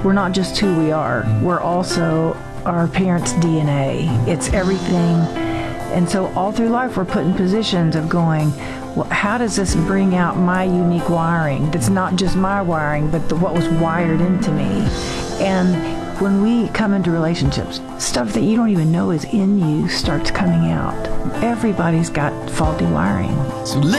we're not just who we are, we're also our parents' DNA. It's everything. And so all through life, we're put in positions of going, well, how does this bring out my unique wiring that's not just my wiring, but what was wired into me? And when we come into relationships, stuff that you don't even know is in you starts coming out. Everybody's got faulty wiring. So